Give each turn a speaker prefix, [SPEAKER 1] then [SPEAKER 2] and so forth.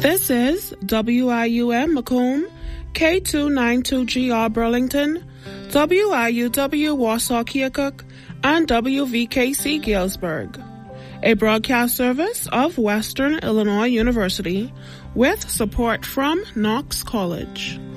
[SPEAKER 1] This is WIUM Macomb, K292GR Burlington, WIUW Warsaw Keokuk, and WVKC Galesburg. A broadcast service of Western Illinois University with support from Knox College.